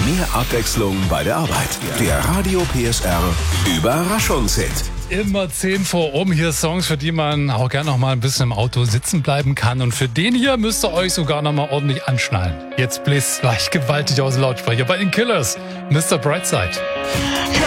Mehr Abwechslung bei der Arbeit. Der Radio PSR Überraschungshit. Immer 10 vor um. Hier Songs, für die man auch gerne noch mal ein bisschen im Auto sitzen bleiben kann. Und für den hier müsst ihr euch sogar noch mal ordentlich anschnallen. Jetzt bläst gleich gewaltig aus dem Lautsprecher bei den Killers. Mr. Brightside.